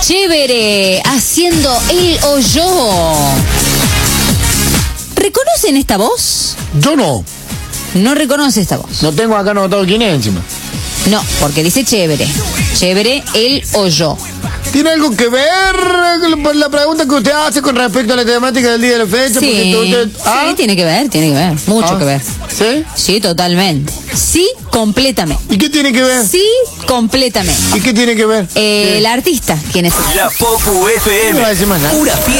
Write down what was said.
Chévere, haciendo el o yo. ¿Reconocen esta voz? Yo no. No reconoce esta voz. No tengo acá anotado quién es encima. No, porque dice chévere. Chévere, el o yo. ¿Tiene algo que ver con la pregunta que usted hace con respecto a la temática del día de la fecha? Sí, sí, tiene que ver. Mucho que ver. ¿Sí? Sí, totalmente. Sí, completamente. ¿Y qué tiene que ver? Sí, completamente. ¿Y qué tiene que ver? El artista, ¿quién es? La Popu FM. No va a decir más nada. Pura fiesta.